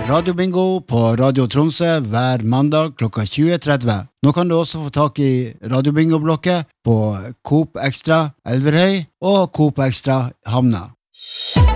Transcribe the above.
Radiobingo på Radio Tromsø hver mandag klokka 20.30. Nå kan du også få tak i Radiobingo-blokket på Coop Extra Elverhøy og Coop Extra Hamna.